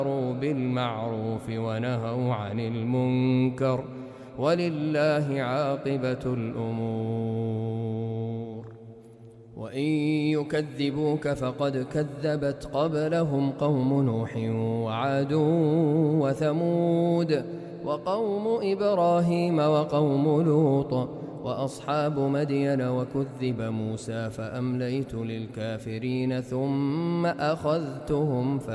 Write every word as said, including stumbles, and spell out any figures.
أمروا بالمعروف ونهوا عن المنكر ولله عاقبة الأمور. وإن يكذبوك فقد كذبت قبلهم قوم نوح وعاد وثمود وقوم إبراهيم وقوم لوط وأصحاب مدين وكذب موسى فأمليت للكافرين ثم أخذتهم